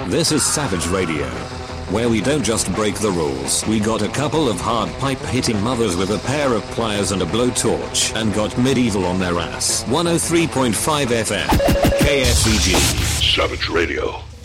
This is Savage Radio, where we don't just break the rules. We got a couple of hard pipe hitting mothers with a pair of pliers and a blowtorch and got medieval on their ass. 103.5 FM, KSVG. Savage Radio.